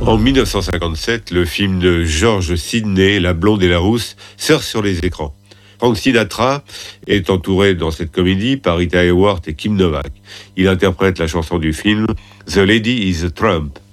En 1957, le film de George Sidney, La blonde et la rousse, sort sur les écrans. Frank Sinatra est entouré dans cette comédie par Rita Hayworth et Kim Novak. Il interprète la chanson du film The Lady is a Tramp.